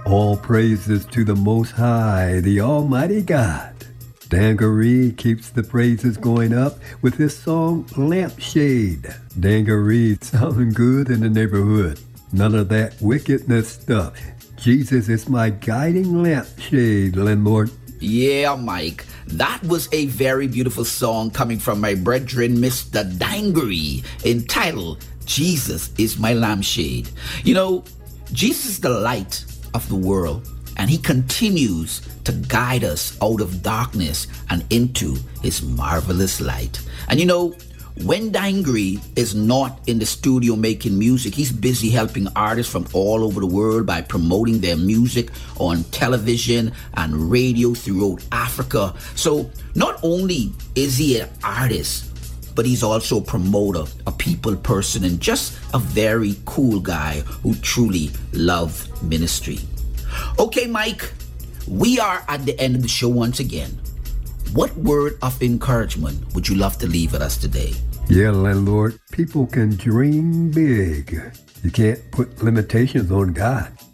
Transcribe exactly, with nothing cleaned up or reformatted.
All praises to the Most High, the Almighty God. Dangaree keeps the praises going up with his song Lampshade. Dangaree sounding good in the neighborhood. None of that wickedness stuff. Jesus is my guiding lampshade, landlord. Yeah, Mike. That was a very beautiful song coming from my brethren, Mister Dangaree, entitled Jesus is My Lampshade. You know, Jesus is the light of the world, and he continues to guide us out of darkness and into his marvelous light. And you know, when Dangaree is not in the studio making music, he's busy helping artists from all over the world by promoting their music on television and radio throughout Africa. So not only is he an artist, but he's also a promoter, a people person, and just a very cool guy who truly loves ministry. Okay, Mike, we are at the end of the show once again. What word of encouragement would you love to leave with us today? Yeah, landlord, people can dream big. You can't put limitations on God.